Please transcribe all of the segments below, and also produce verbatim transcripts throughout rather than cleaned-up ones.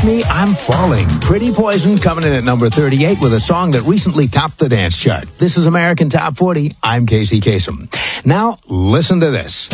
Me, I'm Falling. Pretty Poison coming in at number thirty-eight with a song that recently topped the dance chart. This is American Top forty. I'm Casey Kasem. Now, listen to this.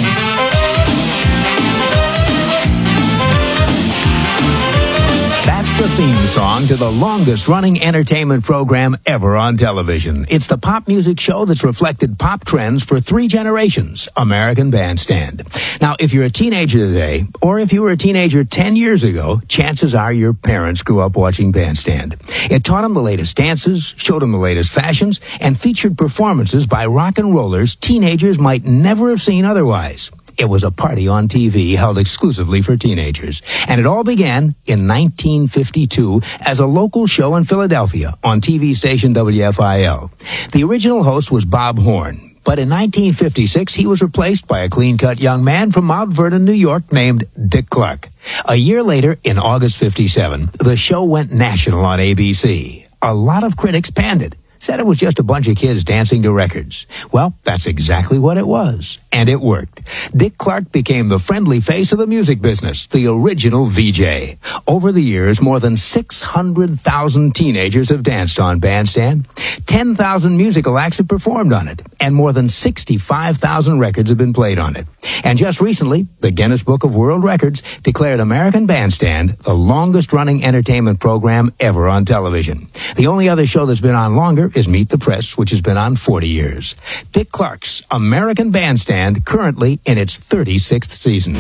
That's the theme song to the longest-running entertainment program ever on television. It's the pop music show that's reflected pop trends for three generations, American Bandstand. Now, if you're a teenager today, or if you were a teenager ten years ago, chances are your parents grew up watching Bandstand. It taught them the latest dances, showed them the latest fashions, and featured performances by rock and rollers teenagers might never have seen otherwise. It was a party on T V held exclusively for teenagers. And it all began in nineteen fifty-two as a local show in Philadelphia on T V station W F I L. The original host was Bob Horn. But in nineteen fifty-six, he was replaced by a clean-cut young man from Mount Vernon, New York, named Dick Clark. A year later, in August fifty-seven, the show went national on A B C. A lot of critics panned it, said it was just a bunch of kids dancing to records. Well, that's exactly what it was, and it worked. Dick Clark became the friendly face of the music business, the original V J. Over the years, more than six hundred thousand teenagers have danced on Bandstand, ten thousand musical acts have performed on it, and more than sixty-five thousand records have been played on it. And just recently, the Guinness Book of World Records declared American Bandstand the longest-running entertainment program ever on television. The only other show that's been on longer is Meet the Press, which has been on forty years. Dick Clark's American Bandstand, currently in its thirty-sixth season.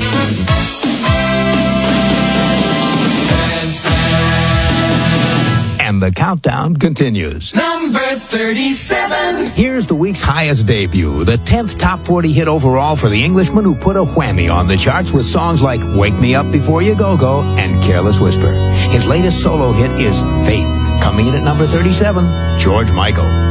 And the countdown continues. Number thirty-seven. Here's the week's highest debut, the tenth top forty hit overall for the Englishman who put a whammy on the charts with songs like Wake Me Up Before You Go Go and Careless Whisper. His latest solo hit is Faith. Coming in at number thirty-seven, George Michael.